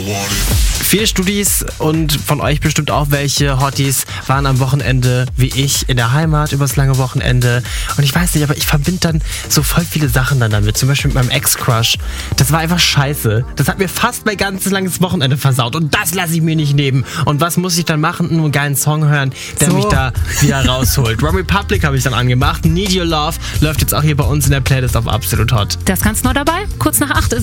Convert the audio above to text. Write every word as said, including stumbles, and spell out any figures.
Viele Studis und von euch bestimmt auch welche Hotties waren am Wochenende wie ich in der Heimat übers lange Wochenende. Und ich weiß nicht, aber ich verbinde dann so voll viele Sachen dann damit. Zum Beispiel mit meinem Ex-Crush. Das war einfach scheiße. Das hat mir fast mein ganzes langes Wochenende versaut. Und das lasse ich mir nicht nehmen. Und was muss ich dann machen? Nur einen geilen Song hören, der so. mich da wieder rausholt. One Republic habe ich dann angemacht. Need Your Love läuft jetzt auch hier bei uns in der Playlist auf Absolut Hot. Das ganz neu dabei. Kurz nach acht ist